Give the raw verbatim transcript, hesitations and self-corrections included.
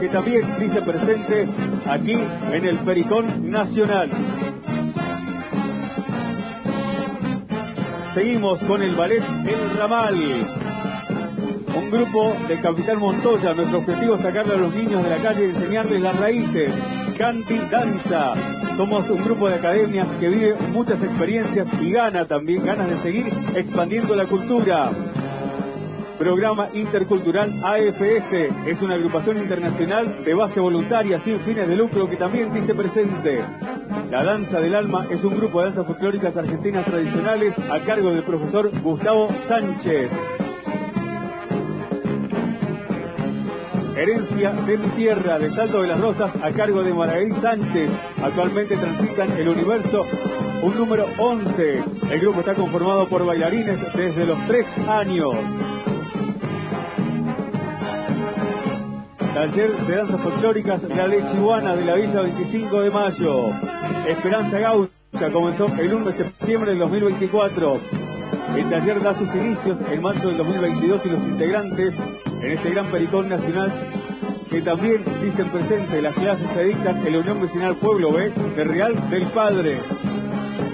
que también dice presente aquí en el Pericón Nacional. Seguimos con el ballet El Ramal. Un grupo del Capitán Montoya. Nuestro objetivo es sacarle a los niños de la calle y enseñarles las raíces. Canti Danza. Somos un grupo de academia que vive muchas experiencias y gana también, ganas de seguir expandiendo la cultura. Programa Intercultural A F S es una agrupación internacional de base voluntaria sin fines de lucro que también dice presente. La Danza del Alma es un grupo de danzas folclóricas argentinas tradicionales a cargo del profesor Gustavo Sánchez. Herencia de mi tierra, de Salto de las Rosas, a cargo de Maragall Sánchez. Actualmente transitan el universo un número once. El grupo está conformado por bailarines desde los tres años. Taller de danzas folclóricas La Lechiguana de la Villa veinticinco de mayo. Esperanza Gaucha comenzó el uno de septiembre del dos mil veinticuatro. El taller da sus inicios en marzo del dos mil veintidós y los integrantes en este gran Pericón Nacional que también dicen presente. Las clases se dictan en la Unión Vecinal Pueblo B de Real del Padre.